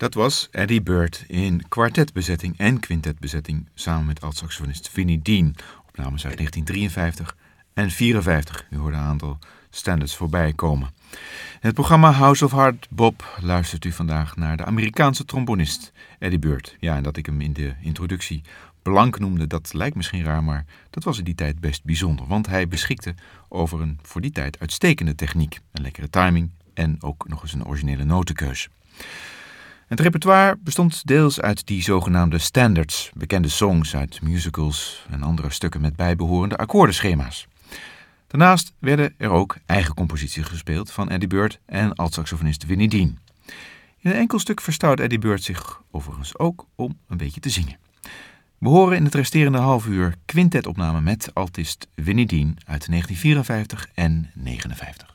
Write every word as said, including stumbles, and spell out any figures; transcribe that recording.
Dat was Eddie Bird in kwartetbezetting en quintetbezetting samen met alt-saxofonist Vinnie Dean. Opnames uit negentien drieënvijftig en vierenvijftig. U hoorde een aantal standards voorbij komen. In het programma House of Hard Bop luistert u vandaag naar de Amerikaanse trombonist Eddie Bird. Ja, en dat ik hem in de introductie blank noemde, dat lijkt misschien raar, maar dat was in die tijd best bijzonder. Want hij beschikte over een voor die tijd uitstekende techniek, een lekkere timing en ook nog eens een originele notenkeus. Het repertoire bestond deels uit die zogenaamde standards, bekende songs uit musicals en andere stukken met bijbehorende akkoordenschema's. Daarnaast werden er ook eigen composities gespeeld van Eddie Bird en alt-saxofonist Vinnie Dean. In een enkel stuk verstout Eddie Bird zich overigens ook om een beetje te zingen. We horen in het resterende half uur quintetopname met altist Vinnie Dean uit negentien vierenvijftig en negenenvijftig.